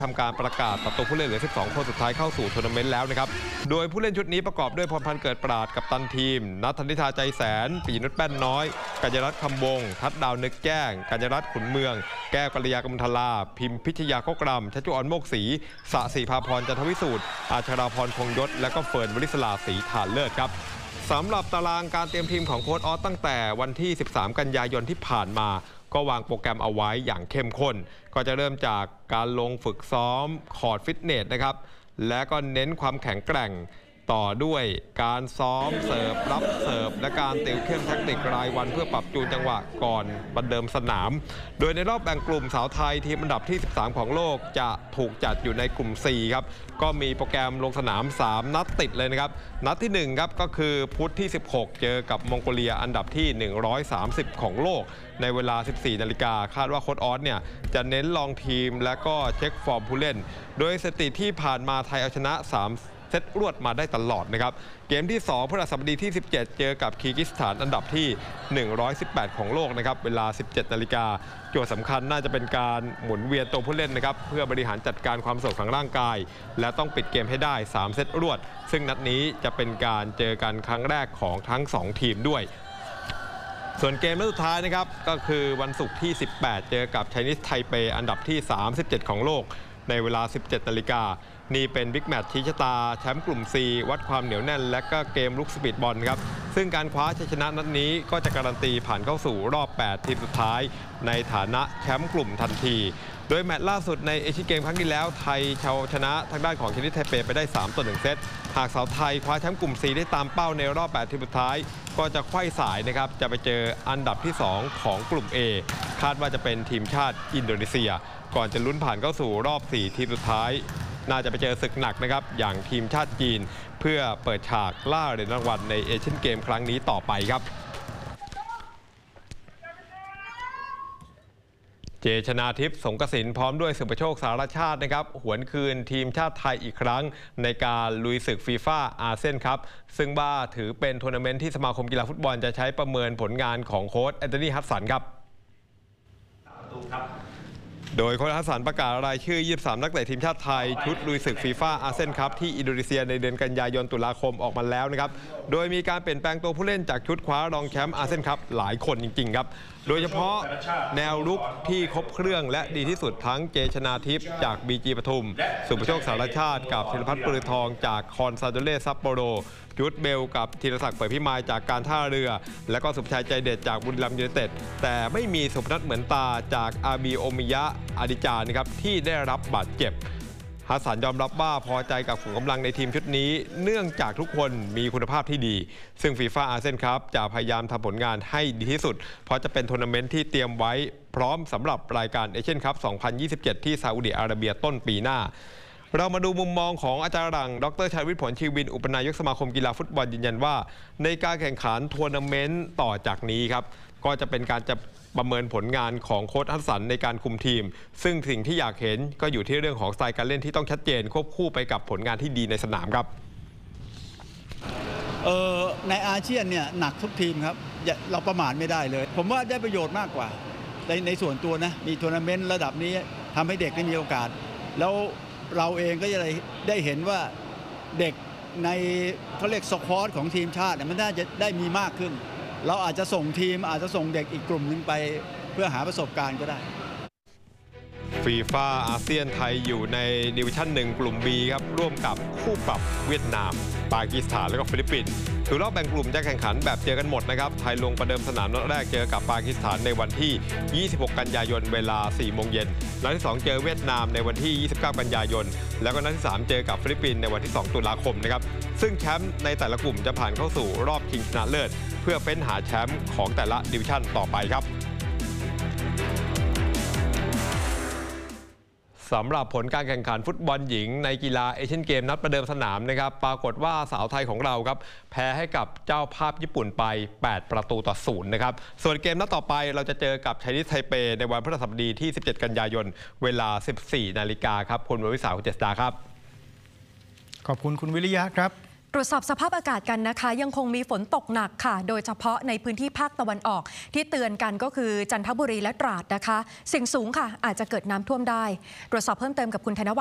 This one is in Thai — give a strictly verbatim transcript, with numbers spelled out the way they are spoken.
ทำการประกาศตัดตัวผู้เล่นเหลือสิบสองคนสุดท้ายเข้าสู่ทัวร์นาเมนต์แล้วนะครับโดยผู้เล่นชุดนี้ประกอบด้วยพรพันธ์เกิดปราดกัปตันทีมณัฐนิธาใจแสนปีนุชแป้นน้อยกัญญรัตน์คำวงทัดดาวนึกแจ้งกัญญรัตน์ขุนเมืองแก้วกัลยากมลทลาพิมพิชยาโคกรำชัชจุออนโมกศรีสะสีภาพรจันทวิสูตรอาชราพรคงยศและก็เฟิร์นวลิศลาศรีฐานเลิศครับสำหรับตารางการเตรียมทีมของโค้ชออสตั้งแต่วันที่สิบสามกันยายนที่ผ่านมาก็วางโปรแกรมเอาไว้อย่างเข้มข้นก็จะเริ่มจากการลงฝึกซ้อมคอร์ดฟิตเนสนะครับและก็เน้นความแข็งแกร่งต่อด้วยการซ้อมเสิร์ฟรับเสิร์ฟและการติวเข้มแทคนิครายวันเพื่อปรับจูนจังหวะก่อนประเดิมสนามโดยในรอบแบ่งกลุ่มสาวไทยทีมอันดับที่สิบสามของโลกจะถูกจัดอยู่ในกลุ่ม สี่ ครับก็มีโปรแกรมลงสนามสามนัดติดเลยนะครับนัดที่หนึ่งครับก็คือพุธที่สิบหกเจอกับมองโกเลียอันดับที่หนึ่งร้อยสามสิบของโลกในเวลา สิบสี่นาฬิกาคาดว่าโค้ชออสเนี่ยจะเน้นลองทีมและก็เช็คฟอร์มผู้เล่นโดยสถิติที่ผ่านมาไทยเอาชนะสามเซตรวดมาได้ตลอดนะครับเกมที่สองพฤหัสบดีที่สิบเจ็ดเจอกับคีร์กิสถานอันดับที่หนึ่งร้อยสิบแปดของโลกนะครับเวลา สิบเจ็ดนาฬิกาโจทย์สำคัญน่าจะเป็นการหมุนเวียนตัวผู้เล่นนะครับเพื่อบริหารจัดการความสดของร่างกายและต้องปิดเกมให้ได้สามเซตรวดซึ่งนัดนี้จะเป็นการเจอกันครั้งแรกของทั้งสองทีมด้วยส่วนเกมนัดสุดท้ายนะครับก็คือวันศุกร์ที่สิบแปดเจอกับไชนีสไทเปอันดับที่สามสิบเจ็ดของโลกในเวลา สิบเจ็ดนาฬิกานี่เป็นบิ๊กแมตช์ชี้ชะตาแชมป์กลุ่ม ซี วัดความเหนียวแน่นและก็เกมลุกสปีดบอลครับซึ่งการคว้าชัยชนะนัดนี้ก็จะการันตีผ่านเข้าสู่รอบแปดทีมสุดท้ายในฐานะแชมป์กลุ่มทันทีโดยแมตช์ล่าสุดในเอเชียนเกมครั้งที่แล้วไทยชชนะทางด้านของไชนีสไทเปไปได้สามต่อหนึ่งเซตหากสาวไทยคว้าแชมป์กลุ่ม ซี ได้ตามเป้าในรอบแปดทีมสุดท้ายก็จะไขว้สายนะครับจะไปเจออันดับที่สองของกลุ่ม เอ คาดว่าจะเป็นทีมชาติอินโดนีเซียก่อนจะลุ้นผ่านเข้าสู่รอบสี่ทีมสุดท้ายน่าจะไปเจอศึกหนักนะครับอย่างทีมชาติจีนเพื่อเปิดฉากล่าเหรียญรางวัลในเอเชียนเกมครั้งนี้ต่อไปครับเจชนาทิพย์สงกสินพร้อมด้วยสุภโชคสารชาตินะครับหวนคืนทีมชาติไทยอีกครั้งในการลุยศึกฟีฟ่าอาเซียนครับซึ่งบ้าถือเป็นทัวร์นาเมนต์ที่สมาคมกีฬาฟุตบอลจะใช้ประเมินผลงานของโค้ชแอนโทนีฮัสสันครับโดยโค้ชฮัสสันประกาศรายชื่อยี่สิบสามนักเตะทีมชาติไทยชุดลุยศึกฟีฟ่าอาเซียนคัพที่อินโดนีเซียในเดือนกันยายนตุลาคมออกมาแล้วนะครับโดยมีการเปลี่ยนแปลงตัวผู้เล่นจากชุดคว้ารองแชมป์อาเซียนคัพหลายคนจริงๆครับโดยเฉพาะแนวรุกที่ครบเครื่องและดีที่สุดทั้งเจชนาทิพย์จาก บี จี ปทุมสุภโชคสารชาติกับธีรพัฒน์ปืนทองจากคอนซาโดเล่ซัปโปโรยุทธเบลกับธีรศักดิ์เปิดพิมายจากการท่าเรือและก็สุภชัยใจเด็ดจากบุรีรัมย์ยูไนเต็ดแต่ไม่มีสุพนัทเหมือนตาจากอาบีโอมิยะอาดิจานะครับที่ได้รับบาดเจ็บฮัสสันยอมรับว่าพอใจกับขุมกำลังในทีมชุดนี้เนื่องจากทุกคนมีคุณภาพที่ดีซึ่งฟีฟ่าอาเซียนคัพจะพยายามทำผลงานให้ดีที่สุดเพราะจะเป็นทัวร์นาเมนต์ที่เตรียมไว้พร้อมสำหรับรายการเอเชียนคัพสองพันยี่สิบเจ็ดที่ซาอุดิอาระเบียต้นปีหน้าเรามาดูมุมมองของอาจารย์หลังดรชัยวิทย์ผลชีวินอุปนายกสมาคมกีฬาฟุตบอลยืนยันว่าในการแข่งขันทัวร์นาเมนต์ต่อจากนี้ครับก็จะเป็นการจะประเมินผลงานของโค้ชฮัสสันในการคุมทีมซึ่งสิ่งที่อยากเห็นก็อยู่ที่เรื่องของสไตล์การเล่นที่ต้องชัดเจนควบคู่ไปกับผลงานที่ดีในสนามครับเออในอาเซียนเนี่ยหนักทุกทีมครับเราประมาทไม่ได้เลยผมว่าได้ประโยชน์มากกว่าในในส่วนตัวนะมีทัวร์นาเมนต์ระดับนี้ทำให้เด็กได้มีโอกาสแล้วเราเองก็จะได้เห็นว่าเด็กในเขาเรียกสควอตของทีมชาติมันน่าจะได้มีมากขึ้นเราอาจจะส่งทีมอาจจะส่งเด็กอีกกลุ่มหนึ่งไปเพื่อหาประสบการณ์ก็ได้ฟีฟ่าอาเซียนไทยอยู่ในดิวิชั่นหนึ่งกลุ่ม บี ครับร่วมกับคู่ปรับเวียดนามปากีสถานและก็ฟิลิปปินส์คือรอบแบ่งกลุ่มจะแข่งขันแบบเจอกันหมดนะครับไทยลงประเดิมสนามนัดแรกเจอกับปากีสถานในวันที่ยี่สิบหกกันยายนเวลาสี่โมงเย็นนัดที่สองเจอเวียดนามในวันที่ยี่สิบเก้ากันยายนแล้วก็นัดที่สามเจอกับฟิลิปปินส์ในวันที่สองตุลาคมนะครับซึ่งแชมป์ในแต่ละกลุ่มจะผ่านเข้าสู่รอบชิงชนะเลิศเพื่อเฟ้นหาแชมป์ของแต่ละดิวิชั่นต่อไปครับสำหรับผลการแข่งขันฟุตบอลหญิงในกีฬาเอเชียนเกมนัดประเดิมสนามนะครับปรากฏว่าสาวไทยของเราครับแพ้ให้กับเจ้าภาพญี่ปุ่นไปแปดประตูต่อศูนย์นะครับส่วนเกมนัดต่อไปเราจะเจอกับไชนีสไทเปในวันพฤหัสบดีที่สิบเจ็ดกันยายนเวลา สิบสี่นาฬิกาครับคุณวริษาคุณเจษดาครับขอบคุณคุณวิริยะครับตรวจสอบสภาพอากาศกันนะคะยังคงมีฝนตกหนักค่ะโดยเฉพาะในพื้นที่ภาคตะวันออกที่เตือนกันก็คือจันทบุรีและตราดนะคะเสี่ยงสูงค่ะอาจจะเกิดน้ำท่วมได้ตรวจสอบเพิ่มเติมกับคุณธนวัฒน์